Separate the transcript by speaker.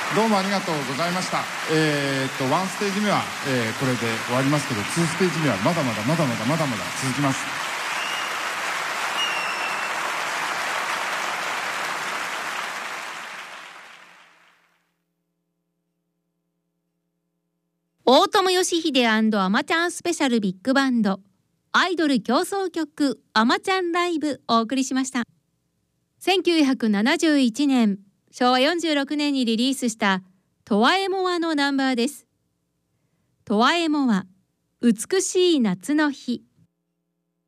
Speaker 1: どうもありがとうございました。1ステージ目は、これで終わりますけど、2ステージ目はまだまだ続きます。
Speaker 2: 大友義秀&あまちゃんスペシャルビッグバンドアイドル競争曲あまちゃんライブをお送りしました。1971年昭和46年にリリースしたトワエモワのナンバーです。トワエモワ、美しい夏の日。